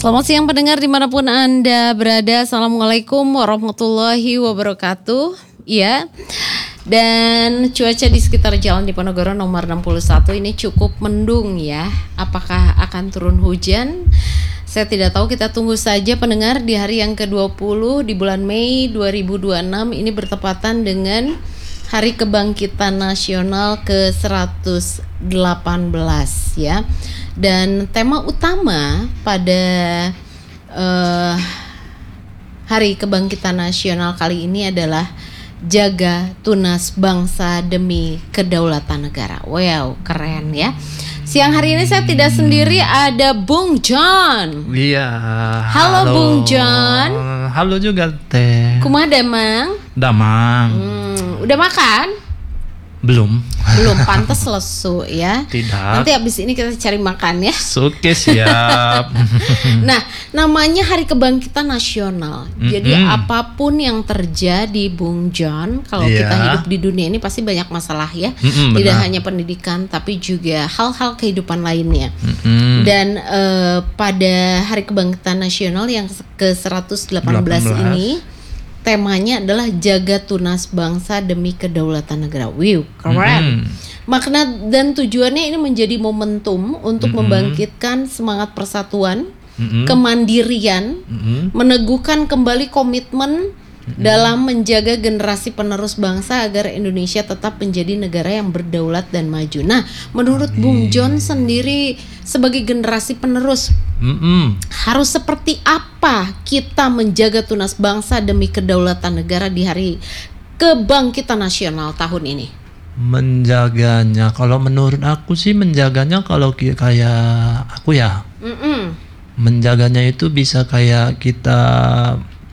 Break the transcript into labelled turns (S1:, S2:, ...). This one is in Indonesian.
S1: Selamat siang pendengar dimanapun Anda berada. Assalamualaikum warahmatullahi wabarakatuh. Ya. Dan cuaca di sekitar Jalan Diponegoro nomor 61 ini cukup mendung ya. Apakah akan turun hujan? Saya tidak tahu, kita tunggu saja pendengar. Di hari yang ke-20 di bulan Mei 2026 ini bertepatan dengan Hari Kebangkitan Nasional ke-118 ya. Dan tema utama pada Hari Kebangkitan Nasional kali ini adalah jaga tunas bangsa demi kedaulatan negara. Wow, keren ya. Siang hari ini saya tidak sendiri, ada Bung John.
S2: Iya.
S1: Halo Bung John.
S2: Halo juga Teh.
S1: Kumaha Damang?
S2: Damang.
S1: Udah makan?
S2: Belum.
S1: Belum, pantas lesu ya.
S2: Tidak.
S1: Nanti abis ini kita cari makan ya.
S2: Oke, siap.
S1: Nah, namanya Hari Kebangkitan Nasional. Jadi apapun yang terjadi Bung John, kalau kita hidup di dunia ini pasti banyak masalah ya. Tidak hanya pendidikan tapi juga hal-hal kehidupan lainnya. Dan pada Hari Kebangkitan Nasional yang ke-118 ini temanya adalah jaga tunas bangsa demi kedaulatan negara. Wow, keren. Makna dan tujuannya ini menjadi momentum untuk membangkitkan semangat persatuan, kemandirian, meneguhkan kembali komitmen dalam menjaga generasi penerus bangsa agar Indonesia tetap menjadi negara yang berdaulat dan maju. Nah, menurut Bung John sendiri sebagai generasi penerus, harus seperti apa kita menjaga tunas bangsa demi kedaulatan negara di Hari Kebangkitan Nasional tahun ini?
S2: Menjaganya, kalau menurut aku sih menjaganya kalau kayak aku ya, menjaganya itu bisa kayak kita